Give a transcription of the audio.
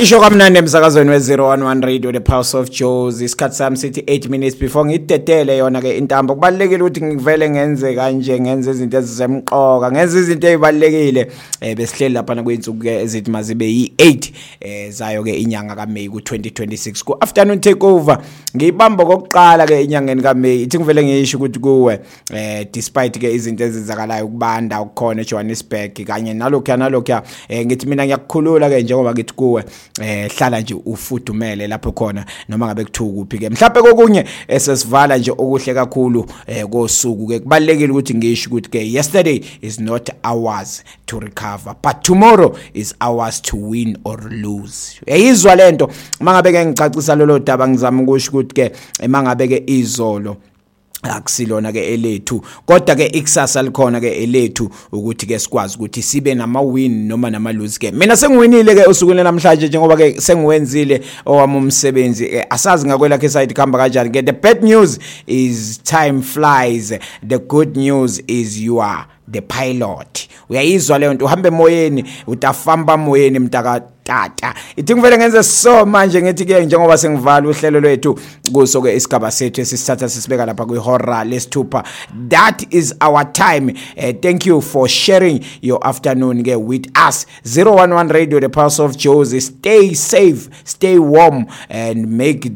Isho kamnandi emsakazweni we-011 Radio The Pulse of Jozi. Isikhathi sami sithi 8 minutes before ngidedele yona ke intambo. Kubalekile ukuthi ngivele ngenze kanje, ngenze izinto ezisemqoka, ngenze izinto ezibalekile. Besihleli lapha na kweinsuku ke ezithi mazibe yi8 zayo ke inyanga kaMay ku2026 ku afternoon takeover. Ngiyibamba kokuqala ke inyangeni kaMay. Ithi ngivele ngiyisho ukuthi kuwe despite ke izinto ezizakalayo kubanda ukukhona eJohannesburg kanye nalokho ngithi mina ngiyakukhulula ke njengoba ngithi kuwe hlala nje ufudumele lapho khona noma ngabe kuthuka kuphi ke mhlawumbe kokunye esesivala nje okuhle kakhulu kosuku ke kubalekile ukuthi ngisho ukuthi ke yesterday is not ours to recover but tomorrow is ours to win or lose. Eyizwa lento mangabe ke ngicacisa lolo daba ngizama ukusho ukuthi ke mangabe ke izolo akusilona ke elethu kodwa ke ikusasa likhona ke elethu ukuthi ke sikwazi ukuthi sibe nama win noma nama lose game. Mina sengiwinile ke usukwini namhlanje njengoba ke sengiwenzile owami umsebenzi asazi ngakwela ke side khamba kanjani ke. The bad news is time flies, the good news is you are the pilot. Uyayizwa le nto uhambe emoyeni utafamba emoyeni mtaka tata. Ithi ngivele ngenze so manje ngithi ke njengoba sengivala uhlelo lwethu kuso ke isigaba sethu esisithatha sisibeka lapha kwihora lesithupha. That is our time. Thank you for sharing your afternoon ke with us. 011 Radio The Pulse of Jozi. Stay safe, stay warm and make